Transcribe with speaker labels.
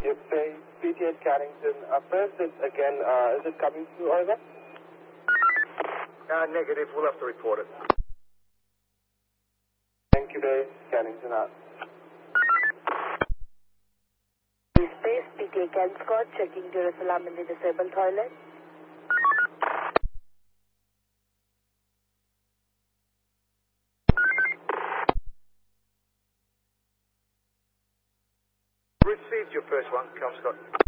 Speaker 1: If they PTH Carrington, press it again. Is it coming through over?
Speaker 2: Negative. We'll have to report it.
Speaker 1: Thank you, Dave. Carrington out.
Speaker 3: Space PTA Ken Scott checking Jerusalem in the disabled toilet.
Speaker 2: Received your first one, Ken Scott.